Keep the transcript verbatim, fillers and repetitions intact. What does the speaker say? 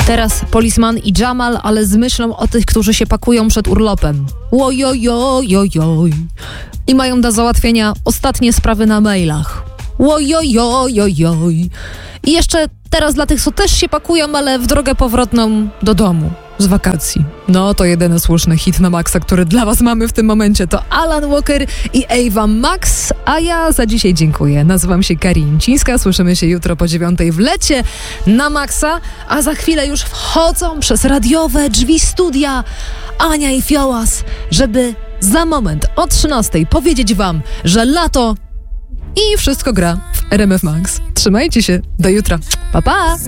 Teraz Policeman i Jamal, ale z myślą o tych, którzy się pakują przed urlopem. Łojojojojoj. I mają do załatwienia ostatnie sprawy na mailach. Łojojojojoj. I jeszcze teraz dla tych, co też się pakują, ale w drogę powrotną do domu z wakacji. No to jedyny słuszny hit na maksa, który dla was mamy w tym momencie. To Alan Walker i Ava Max, a ja za dzisiaj dziękuję. Nazywam się Karin Cińska, słyszymy się jutro po dziewiątej w lecie na maksa, a za chwilę już wchodzą przez radiowe drzwi studia Ania i Fiołas, żeby za moment o trzynastej powiedzieć wam, że lato i wszystko gra w R M F Max. Trzymajcie się, do jutra. Pa, pa!